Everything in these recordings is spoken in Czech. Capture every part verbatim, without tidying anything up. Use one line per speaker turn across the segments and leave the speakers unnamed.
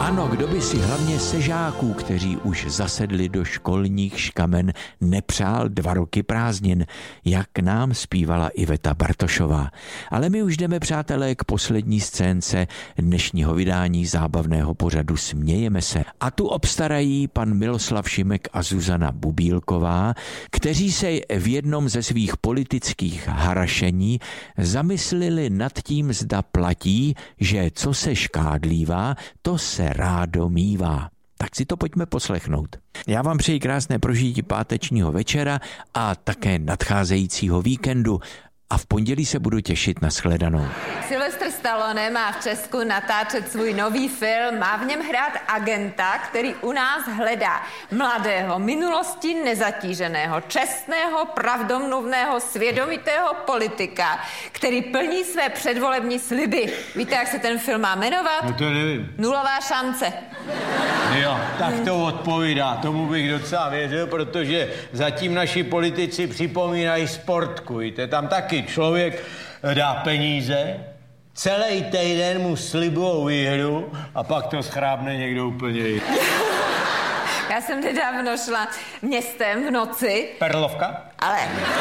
Ano, kdo by si hlavně sežáků, kteří už zasedli do školních škamen, nepřál dva roky prázdnin, jak nám zpívala Iveta Bartošová. Ale my už jdeme, přátelé, k poslední scénce dnešního vydání zábavného pořadu Smějeme se. A tu obstarají pan Miloslav Šimek a Zuzana Bubílková, kteří se v jednom ze svých politických harašení zamyslili nad tím, zda platí, že co se škádlívá, to se rádo mívá. Tak si to pojďme poslechnout. Já vám přeji krásné prožití pátečního večera a také nadcházejícího víkendu. A v pondělí se budu těšit na shledanou.
Sylvester Stallone má v Česku natáčet svůj nový film. Má v něm hrát agenta, který u nás hledá mladého, minulosti nezatíženého, čestného, pravdomluvného, svědomitého politika, který plní své předvolební sliby. Víte, jak se ten film má jmenovat?
No to nevím.
Nulová šance.
Jo, tak to odpovídá. Tomu bych docela věřil, protože zatím naši politici připomínají Sportku. Víte, tam taky člověk dá peníze, celý týden mu slibujou výhru a pak to schrábne někdo úplně jiný.
Já jsem nedávno šla městem v noci.
Perlovka?
Ale...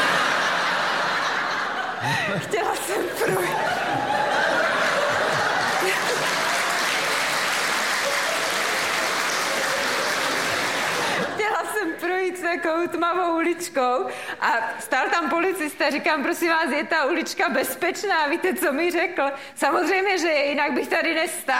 Chtěla jsem projít. projít takovou tmavou uličkou a stál tam policista, říkám, prosím vás, je ta ulička bezpečná? Víte, co mi řekl? Samozřejmě, že je, jinak bych tady nestál.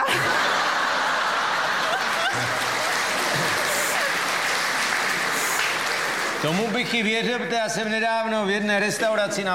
Tomu bych i věřil, protože já jsem nedávno v jedné restauraci na